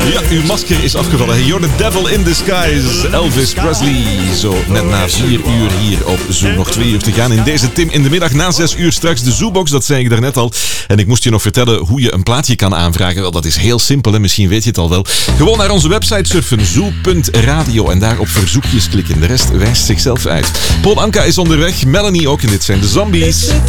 Ja, uw masker is afgevallen. You're the devil in disguise. Elvis Presley. Zo net na 4 uur hier op Zoo. Nog 2 uur te gaan in deze Tim in de middag. Na 6 uur straks de Zoobox, dat zei ik daarnet al. En ik moest je nog vertellen hoe je een plaatje kan aanvragen. Wel, dat is heel simpel, hè? Misschien weet je het al wel. Gewoon naar onze website surfen, zoo.radio. En daar op verzoekjes klikken. De rest wijst zichzelf uit. Paul Anka is onderweg. Melanie ook. En dit zijn de Zombies.